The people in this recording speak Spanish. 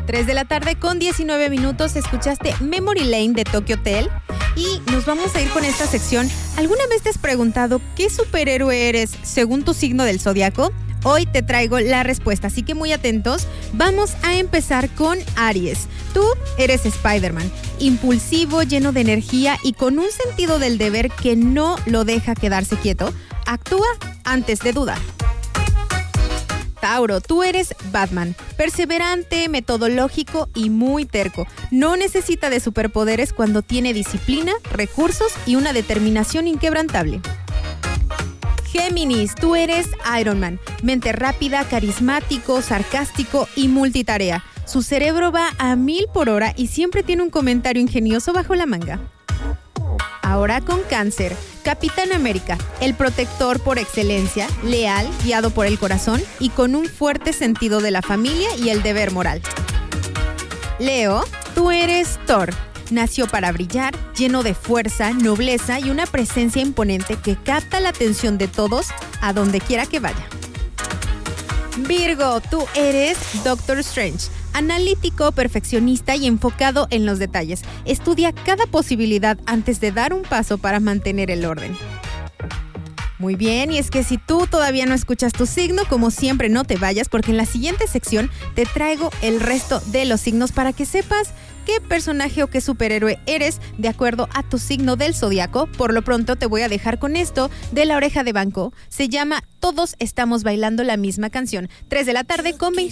3 de la tarde con 19 minutos. Escuchaste Memory Lane de Tokyo Hotel. Y nos vamos a ir con esta sección. ¿Alguna vez te has preguntado qué superhéroe eres según tu signo del zodiaco? Hoy te traigo la respuesta, así que muy atentos. Vamos a empezar con Aries. Tú eres Spider-Man, impulsivo, lleno de energía y con un sentido del deber que no lo deja quedarse quieto. Actúa antes de dudar. Tauro, tú eres Batman, perseverante, metodológico y muy terco. No necesita de superpoderes cuando tiene disciplina, recursos y una determinación inquebrantable. Géminis, tú eres Iron Man, mente rápida, carismático, sarcástico y multitarea. Su cerebro va a 1000 por hora y siempre tiene un comentario ingenioso bajo la manga. Ahora con Cáncer, Capitán América, el protector por excelencia, leal, guiado por el corazón y con un fuerte sentido de la familia y el deber moral. Leo, tú eres Thor. Nació para brillar, lleno de fuerza, nobleza y una presencia imponente que capta la atención de todos a donde quiera que vaya. Virgo, tú eres Doctor Strange. Analítico, perfeccionista y enfocado en los detalles. Estudia cada posibilidad antes de dar un paso para mantener el orden. Muy bien, y es que si tú todavía no escuchas tu signo, como siempre no te vayas porque en la siguiente sección te traigo el resto de los signos para que sepas qué personaje o qué superhéroe eres de acuerdo a tu signo del zodiaco. Por lo pronto te voy a dejar con esto de La Oreja de Banco. Se llama Todos estamos bailando la misma canción. 3 de la tarde con 20.